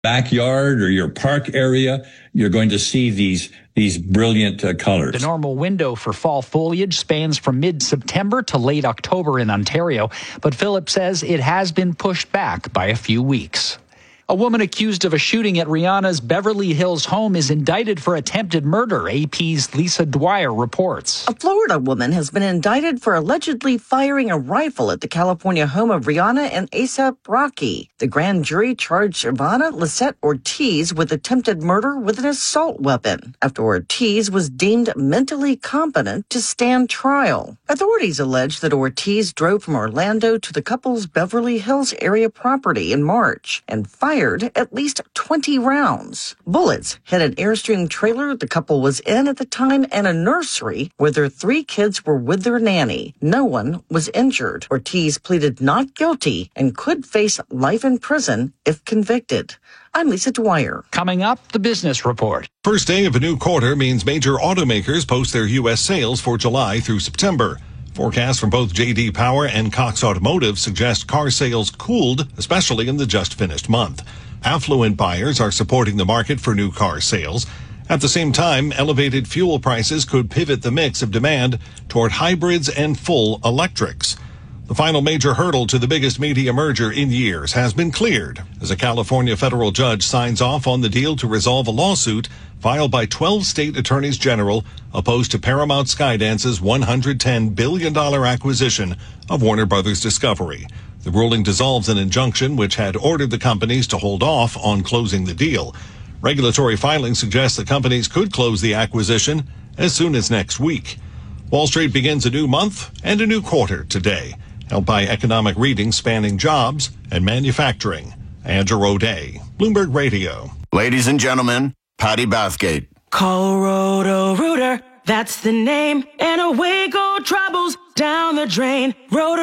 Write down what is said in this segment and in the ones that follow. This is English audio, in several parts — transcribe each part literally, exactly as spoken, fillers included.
backyard or your park area, you're going to see these these brilliant uh, colors. The normal window for fall foliage spans from mid-September to late October in Ontario, but Philip says it has been pushed back by a few weeks. A woman accused of a shooting at Rihanna's Beverly Hills home is indicted for attempted murder, A P's Lisa Dwyer reports. A Florida woman has been indicted for allegedly firing a rifle at the California home of Rihanna and A$AP Rocky. The grand jury charged Ivana Lisette Ortiz with attempted murder with an assault weapon after Ortiz was deemed mentally competent to stand trial. Authorities allege that Ortiz drove from Orlando to the couple's Beverly Hills area property in March and fired at least twenty rounds. Bullets hit an Airstream trailer the couple was in at the time and a nursery where their three kids were with their nanny. No one was injured. Ortiz pleaded not guilty and could face life in prison if convicted. I'm Lisa Dwyer. Coming up, the business report. First day of a new quarter means major automakers post their U S sales for July through September. Forecasts from both J D Power and Cox Automotive suggest car sales cooled, especially in the just finished month. Affluent buyers are supporting the market for new car sales. At the same time, elevated fuel prices could pivot the mix of demand toward hybrids and full electrics. The final major hurdle to the biggest media merger in years has been cleared as a California federal judge signs off on the deal to resolve a lawsuit filed by twelve state attorneys general opposed to Paramount Skydance's one hundred ten billion dollars acquisition of Warner Brothers Discovery. The ruling dissolves an injunction which had ordered the companies to hold off on closing the deal. Regulatory filings suggest the companies could close the acquisition as soon as next week. Wall Street begins a new month and a new quarter today, helped by economic readings spanning jobs and manufacturing. Andrew O'Day, Bloomberg Radio. Ladies and gentlemen, Patty Bathgate. Call Roto-Rooter, that's the name, and away go troubles down the drain.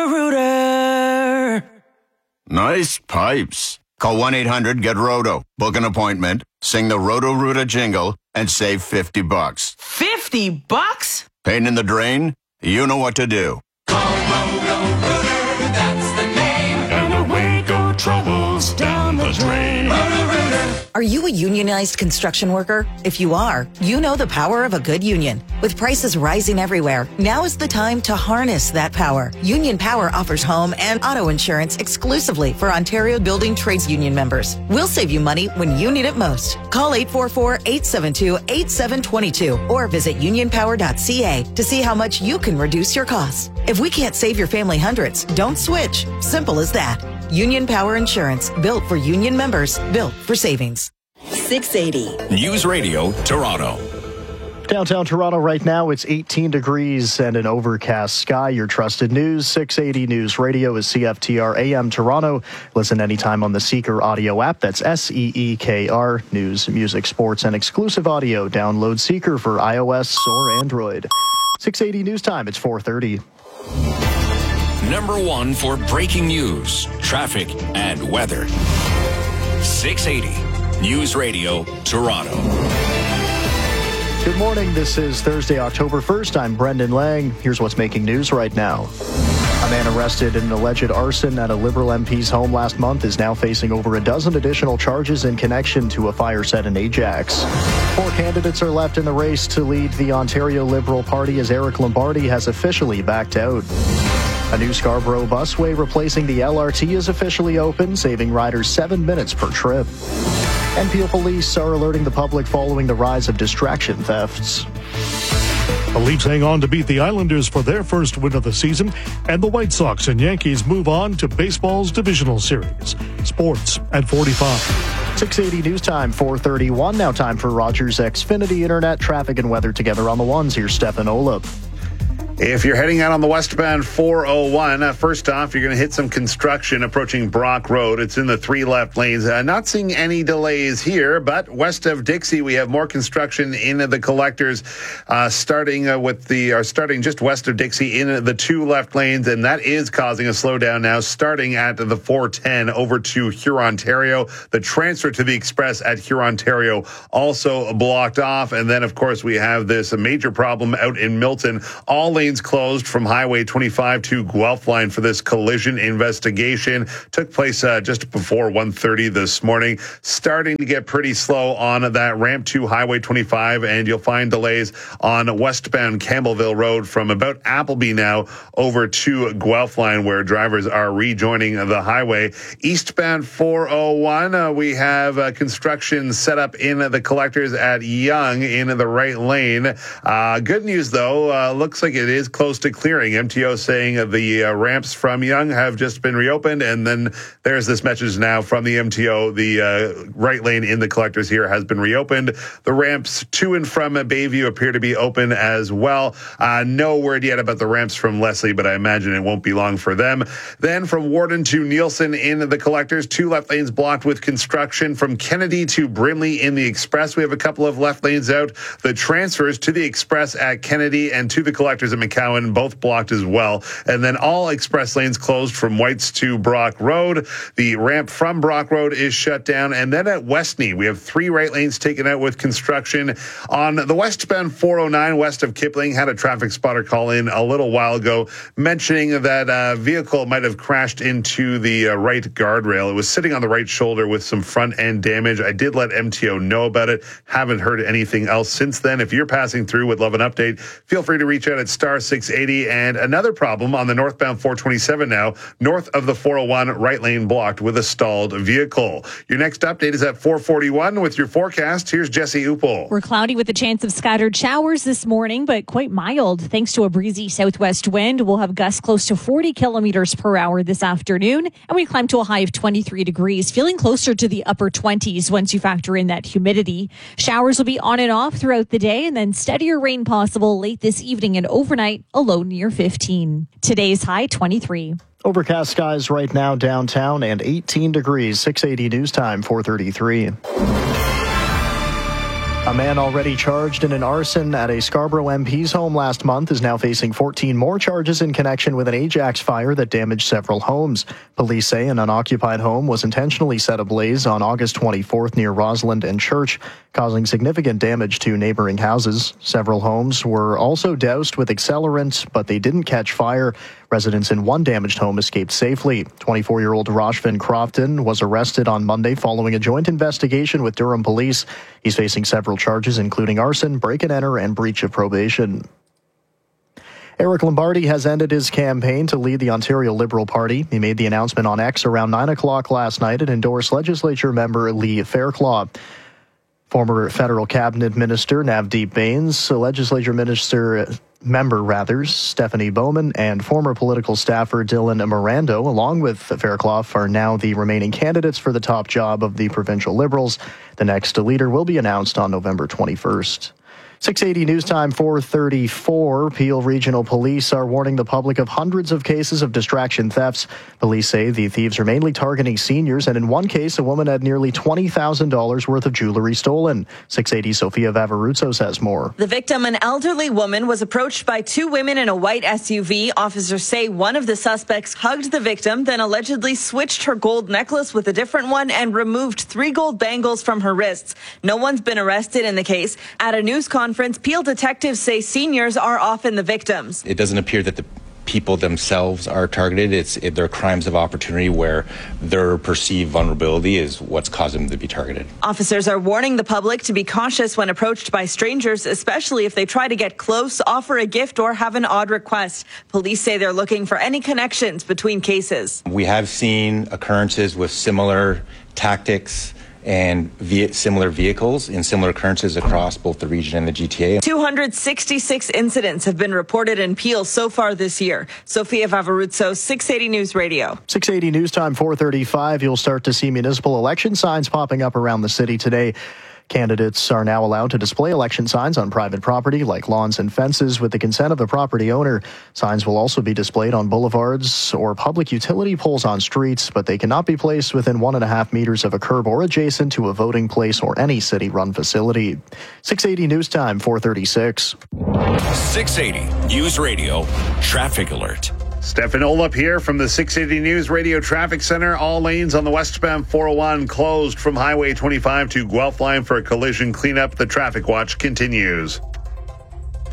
Roto-Rooter. Nice pipes. Call one eight hundred get roto. Book an appointment, sing the Roto-Rooter jingle, and save fifty bucks. fifty bucks? Pain in the drain? You know what to do. Call Roto-Rooter, that's the name, and away go troubles down the drain. Roto-Rooter. Are you a unionized construction worker? If you are, you know the power of a good union. With prices rising everywhere, now is the time to harness that power. Union Power offers home and auto insurance exclusively for Ontario Building Trades Union members. We'll save you money when you need it most. Call eight four four, eight seven two, eight seven two two or visit union power dot c a to see how much you can reduce your costs. If we can't save your family hundreds, don't switch. Simple as that. Union Power Insurance, built for union members, built for savings. six eighty News Radio Toronto. Downtown Toronto right now, it's eighteen degrees and an overcast sky. Your trusted news, six eighty News Radio is C F T R A M Toronto. Listen anytime on the Seeker audio app. That's S E E K R. News, music, sports, and exclusive audio. Download Seeker for iOS or Android. six eighty News Time, it's four thirty. Number one for breaking news, traffic, and weather. six eighty News Radio Toronto. Good morning. This is Thursday, October first. I'm Brendan Lang. Here's what's making news right now. A man arrested in an alleged arson at a Liberal M P's home last month is now facing over a dozen additional charges in connection to a fire set in Ajax. Four candidates are left in the race to lead the Ontario Liberal Party as Eric Lombardi has officially backed out. A new Scarborough busway replacing the L R T is officially open, saving riders seven minutes per trip. And Peel Police are alerting the public following the rise of distraction thefts. The Leafs hang on to beat the Islanders for their first win of the season, and the White Sox and Yankees move on to baseball's divisional series. Sports at forty-five. six eighty News Time, four thirty-one. Now time for Rogers Xfinity Internet traffic and weather together on the ones. Here's Stefan Olaf. If you're heading out on the westbound four oh one, uh, first off, you're going to hit some construction approaching Brock Road. It's in the three left lanes. Uh, not seeing any delays here, but west of Dixie, we have more construction in the collectors, uh, starting uh, with the, or starting just west of Dixie in the two left lanes, and that is causing a slowdown now, starting at the four ten over to Hurontario. The transfer to the express at Hurontario also blocked off, and then, of course, we have this major problem out in Milton. All lanes lanes closed from Highway twenty-five to Guelph line for this collision investigation. Took place uh, just before one thirty this morning. Starting to get pretty slow on that ramp to Highway twenty-five, and you'll find delays on westbound Campbellville Road from about Appleby now over to Guelph line, where drivers are rejoining the highway. Eastbound four oh one, uh, we have uh, construction set up in the collectors at Yonge in the right lane. Uh, good news, though, uh, looks like it is close to clearing. M T O saying the uh, ramps from Yonge have just been reopened, and then there's this message now from the M T O. The uh, right lane in the collectors here has been reopened. The ramps to and from Bayview appear to be open as well. Uh, no word yet about the ramps from Leslie, but I imagine it won't be long for them. Then from Warden to Nielsen in the collectors, two left lanes blocked with construction. From Kennedy to Brimley in the express, we have a couple of left lanes out. The transfers to the express at Kennedy and to the collectors at McCowan, both blocked as well. And then all express lanes closed from Whites to Brock Road. The ramp from Brock Road is shut down. And then at Westney, we have three right lanes taken out with construction. On the westbound four oh nine west of Kipling, had a traffic spotter call in a little while ago mentioning that a vehicle might have crashed into the uh, right guardrail. It was sitting on the right shoulder with some front end damage. I did let M T O know about it. Haven't heard anything else since then. If you're passing through, would love an update. Feel free to reach out at star six eighty. And another problem on the northbound four twenty-seven now, north of the four oh one, right lane blocked with a stalled vehicle. Your next update is at four forty-one with your forecast. Here's Jesse Upel. We're cloudy with a chance of scattered showers this morning, but quite mild thanks to a breezy southwest wind. We'll have gusts close to forty kilometers per hour this afternoon, and we climb to a high of twenty-three degrees, feeling closer to the upper twenties once you factor in that humidity. Showers will be on and off throughout the day, and then steadier rain possible late this evening and overnight, a low near fifteen. Today's high twenty-three. Overcast skies right now downtown and eighteen degrees. six eighty news time, four thirty-three. A man already charged in an arson at a Scarborough M P's home last month is now facing fourteen more charges in connection with an Ajax fire that damaged several homes. Police say an unoccupied home was intentionally set ablaze on August twenty-fourth near Roseland and Church, causing significant damage to neighboring houses. Several homes were also doused with accelerant, but they didn't catch fire. Residents in one damaged home escaped safely. twenty-four-year-old Roshvin Crofton was arrested on Monday following a joint investigation with Durham Police. He's facing several charges, including arson, break-and-enter, and breach of probation. Eric Lombardi has ended his campaign to lead the Ontario Liberal Party. He made the announcement on X around nine o'clock last night and endorsed legislature member Lee Fairclough. Former federal cabinet minister Navdeep Bains, legislature minister member rather Stephanie Bowman, and former political staffer Dylan Mirando, along with Fairclough, are now the remaining candidates for the top job of the provincial Liberals. The next leader will be announced on November twenty-first. six eighty news time, four thirty-four. Peel Regional Police are warning the public of hundreds of cases of distraction thefts. Police say the thieves are mainly targeting seniors, and in one case, a woman had nearly twenty thousand dollars worth of jewelry stolen. six eighty Sophia Vavaruzzo says more. The victim, an elderly woman, was approached by two women in a white S U V. Officers say one of the suspects hugged the victim, then allegedly switched her gold necklace with a different one and removed three gold bangles from her wrists. No one's been arrested in the case. At a news conference, Conference, Peel detectives say seniors are often the victims. It doesn't appear that the people themselves are targeted. It's it, they're crimes of opportunity where their perceived vulnerability is what's caused them to be targeted. Officers are warning the public to be cautious when approached by strangers, especially if they try to get close, offer a gift, or have an odd request. Police say they're looking for any connections between cases. We have seen occurrences with similar tactics and via similar vehicles in similar occurrences across both the region and the G T A. two hundred sixty-six incidents have been reported in Peel so far this year. Sophia Vavaruzzo, six eighty News Radio. six eighty News Time, four thirty-five. You'll start to see municipal election signs popping up around the city today. Candidates are now allowed to display election signs on private property, like lawns and fences, with the consent of the property owner. Signs will also be displayed on boulevards or public utility poles on streets, but they cannot be placed within one and a half meters of a curb or adjacent to a voting place or any city-run facility. six eighty News Time, four thirty-six. six eighty News Radio Traffic Alert. Stefan Olop here from the six eighty News Radio Traffic Center. All lanes on the westbound four oh one closed from Highway twenty-five to Guelph line for a collision cleanup. The traffic watch continues.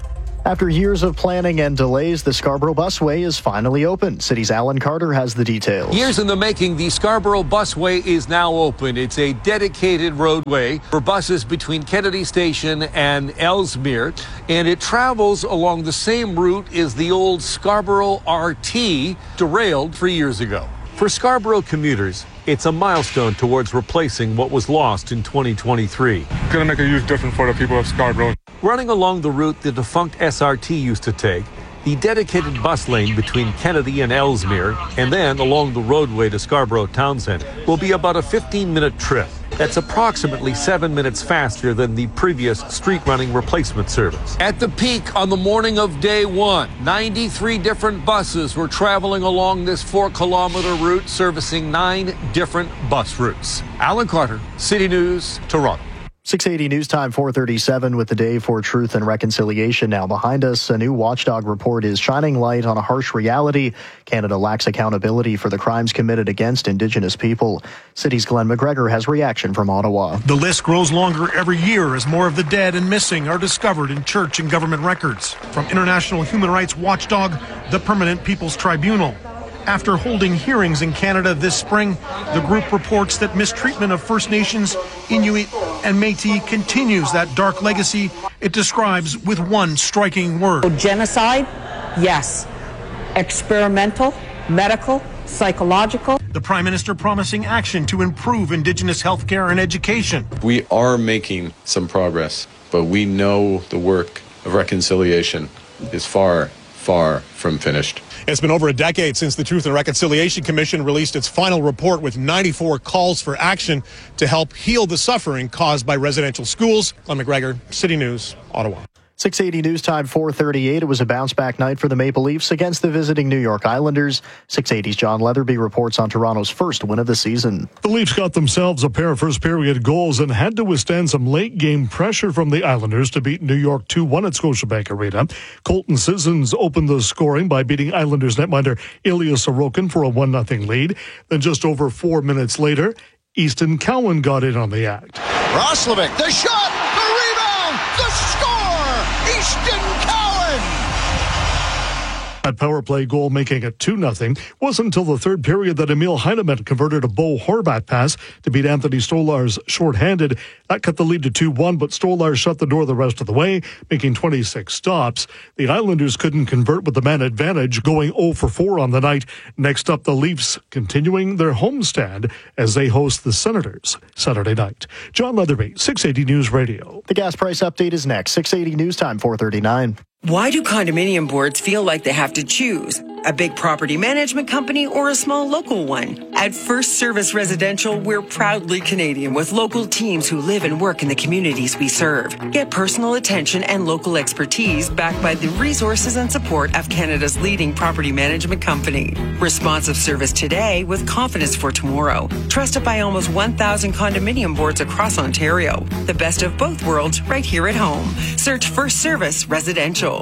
After years of planning and delays, the Scarborough Busway is finally open. City's Alan Carter has the details. Years in the making, the Scarborough Busway is now open. It's a dedicated roadway for buses between Kennedy Station and Ellesmere, and it travels along the same route as the old Scarborough R T, derailed three years ago. For Scarborough commuters, it's a milestone towards replacing what was lost in twenty twenty-three. It's going to make a huge difference for the people of Scarborough. Running along the route the defunct S R T used to take, the dedicated bus lane between Kennedy and Ellesmere, and then along the roadway to Scarborough Town Centre, will be about a fifteen-minute trip. That's approximately seven minutes faster than the previous street-running replacement service. At the peak on the morning of day one, ninety-three different buses were traveling along this four-kilometer route, servicing nine different bus routes. Alan Carter, City News, Toronto. six eighty News Time, four thirty-seven, with the Day for Truth and Reconciliation now behind us. A new watchdog report is shining light on a harsh reality. Canada lacks accountability for the crimes committed against Indigenous people. City's Glenn McGregor has reaction from Ottawa. The list grows longer every year as more of the dead and missing are discovered in church and government records. From international human rights watchdog, the Permanent People's Tribunal. After holding hearings in Canada this spring, the group reports that mistreatment of First Nations, Inuit, and Métis continues that dark legacy it describes with one striking word. Genocide, yes. Experimental, medical, psychological. The Prime Minister promising action to improve Indigenous health care and education. We are making some progress, but we know the work of reconciliation is far, far from finished. It's been over a decade since the Truth and Reconciliation Commission released its final report with ninety-four calls for action to help heal the suffering caused by residential schools. Glenn McGregor, City News, Ottawa. six eighty News Time, four thirty-eight. It was a bounce-back night for the Maple Leafs against the visiting New York Islanders. six eighty's John Leatherby reports on Toronto's first win of the season. The Leafs got themselves a pair of first-period goals and had to withstand some late-game pressure from the Islanders to beat New York two one at Scotiabank Arena. Colton Sissons opened the scoring by beating Islanders netminder Ilya Sorokin for a one nothing lead. Then just over four minutes later, Easton Cowan got in on the act. Roslovic, the shot, the rebound, the score! Easton Cowan! That power play goal making it two nothing. Wasn't until the third period that Emil Heinemann converted a Bo Horvat pass to beat Anthony Stolarz shorthanded. That cut the lead to two one, but Stolarz shut the door the rest of the way, making twenty-six stops. The Islanders couldn't convert with the man advantage, going oh for four on the night. Next up, the Leafs continuing their homestand as they host the Senators Saturday night. John Leatherby, six eighty News Radio. The gas price update is next. six eighty News Time, four thirty-nine. Why do condominium boards feel like they have to choose? A big property management company or a small local one? At First Service Residential, we're proudly Canadian with local teams who live and work in the communities we serve. Get personal attention and local expertise backed by the resources and support of Canada's leading property management company. Responsive service today with confidence for tomorrow. Trusted by almost one thousand condominium boards across Ontario. The best of both worlds right here at home. Search First Service Residential.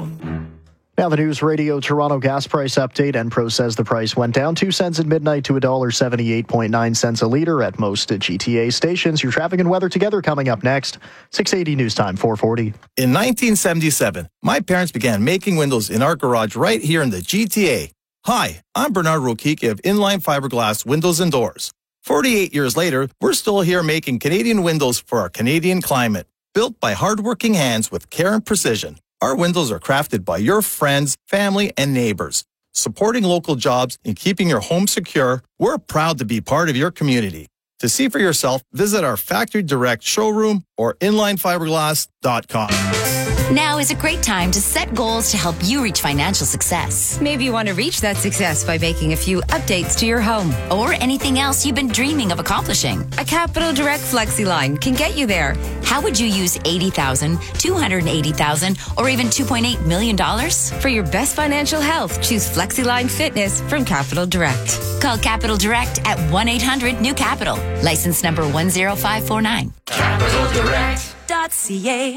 Now the News Radio Toronto gas price update. Enpro says the price went down two cents at midnight to one dollar seventy-eight point nine cents a litre at most G T A stations. Your traffic and weather together coming up next. six eighty News Time, four forty. In nineteen seventy-seven, my parents began making windows in our garage right here in the G T A. Hi, I'm Bernard Rokiki of Inline Fiberglass Windows and Doors. forty-eight years later, we're still here making Canadian windows for our Canadian climate. Built by hardworking hands with care and precision. Our windows are crafted by your friends, family, and neighbors. Supporting local jobs and keeping your home secure, we're proud to be part of your community. To see for yourself, visit our Factory Direct showroom or inline fiberglass dot com. Now is a great time to set goals to help you reach financial success. Maybe you want to reach that success by making a few updates to your home. Or anything else you've been dreaming of accomplishing. A Capital Direct FlexiLine can get you there. How would you use eighty thousand dollars, two hundred eighty thousand dollars, or even two point eight million dollars? For your best financial health, choose FlexiLine Fitness from Capital Direct. Call Capital Direct at one eight hundred new capital. License number one zero five four nine. capital direct dot c a.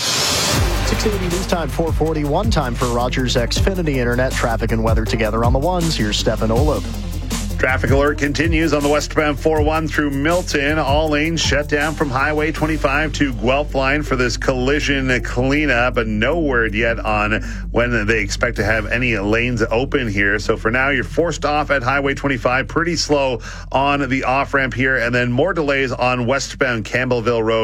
six eighty News Time, four forty-one. Time for Rogers Xfinity Internet traffic and weather together on the ones. Here's Stefan Olaf. Traffic alert continues on the westbound four oh one through Milton. All lanes shut down from Highway twenty-five to Guelph line for this collision cleanup, but no word yet on when they expect to have any lanes open here. So for now, you're forced off at Highway twenty-five, pretty slow on the off-ramp here, and then more delays on westbound Campbellville Road.